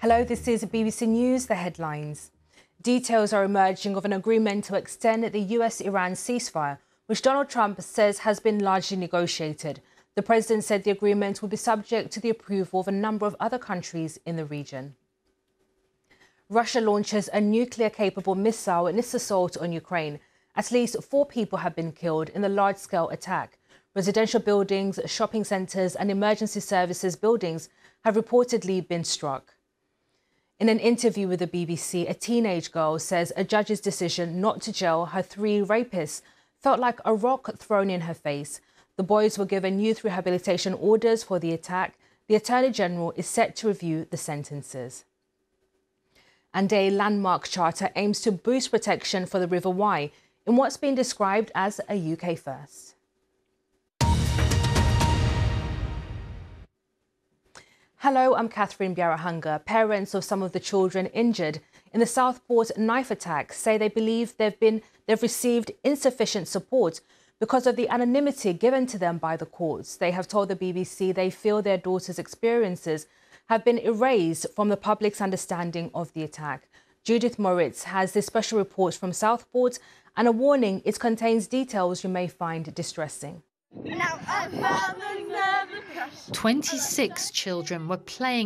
Hello, this is BBC News, the headlines. Details are emerging of an agreement to extend the US-Iran ceasefire, which Donald Trump says has been largely negotiated. The president said the agreement will be subject to the approval of a number of other countries in the region. Russia launches a nuclear-capable missile in its assault on Ukraine. At least 4 people have been killed in the large-scale attack. Residential buildings, shopping centres and emergency services buildings have reportedly been struck. In an interview with the BBC, a teenage girl says a judge's decision not to jail her 3 rapists felt like a rock thrown in her face. The boys were given youth rehabilitation orders for the attack. The Attorney General is set to review the sentences. And a landmark charter aims to boost protection for the River Wye in what's been described as a UK first. Hello, I'm Catherine Biarahunga. Parents of some of the children injured in the Southport knife attack say they believe they've received insufficient support because of the anonymity given to them by the courts. They have told the BBC they feel their daughter's experiences have been erased from the public's understanding of the attack. Judith Moritz has this special report from Southport and a warning it contains details you may find distressing. 26 children were playing